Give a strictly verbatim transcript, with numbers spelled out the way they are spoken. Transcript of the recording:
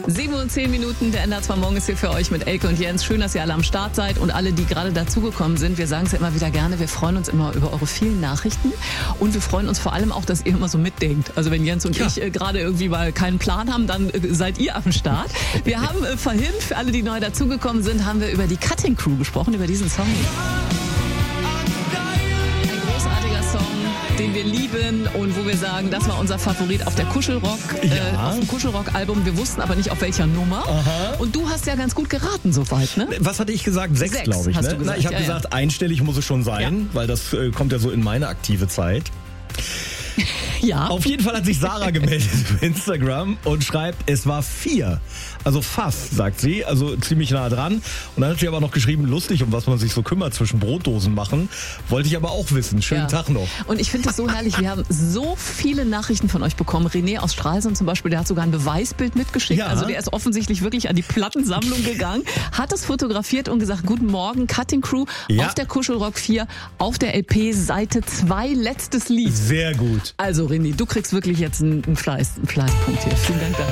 sieben und zehn Minuten, der N D R zwei Morgen ist hier für euch mit Elke und Jens. Schön, dass ihr alle am Start seid und alle, die gerade dazugekommen sind. Wir sagen es ja immer wieder gerne, wir freuen uns immer über eure vielen Nachrichten und wir freuen uns vor allem auch, dass ihr immer so mitdenkt. Also wenn Jens und ja. ich äh, gerade irgendwie mal keinen Plan haben, dann äh, seid ihr am Start. Wir haben äh, vorhin, für alle, die neu dazugekommen sind, haben wir über die Cutting Crew gesprochen, über diesen Song. Den wir lieben und wo wir sagen, das war unser Favorit auf der Kuschelrock, ja. äh, auf dem Kuschelrock-Album. Wir wussten aber nicht, auf welcher Nummer. Aha. Und du hast ja ganz gut geraten soweit, ne? Was hatte ich gesagt? Sechs, Sechs glaube ich. hast Ne? du gesagt. Na, ich habe ja, gesagt, ja. einstellig muss es schon sein, ja. weil das äh, kommt ja so in meine aktive Zeit. Ja. Auf jeden Fall hat sich Sarah gemeldet auf Instagram und schreibt, es war vier. Also fast, sagt sie, also ziemlich nah dran. Und dann hat sie aber noch geschrieben, lustig, um was man sich so kümmert zwischen Brotdosen machen. Wollte ich aber auch wissen. Schönen ja. Tag noch. Und ich finde das so herrlich. Wir haben so viele Nachrichten von euch bekommen. René aus Stralsund zum Beispiel, der hat sogar ein Beweisbild mitgeschickt. Ja. Also der ist offensichtlich wirklich an die Plattensammlung gegangen, hat es fotografiert und gesagt, guten Morgen, Cutting Crew ja. auf der Kuschelrock vier, auf der L P, Seite zwei, letztes Lied. Sehr gut. Also René, du kriegst wirklich jetzt einen, einen Fleiß, einen Fleißpunkt hier. Vielen Dank dafür.